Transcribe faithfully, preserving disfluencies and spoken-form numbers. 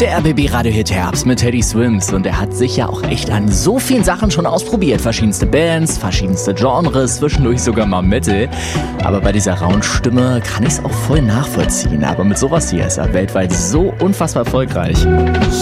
Der R B B Radio Hit Herbst mit Teddy Swims, und er hat sich ja auch echt an so vielen Sachen schon ausprobiert. Verschiedenste Bands, verschiedenste Genres, zwischendurch sogar mal Metal. Aber bei dieser rauen Stimme kann ich es auch voll nachvollziehen. Aber mit sowas hier ist er weltweit so unfassbar erfolgreich.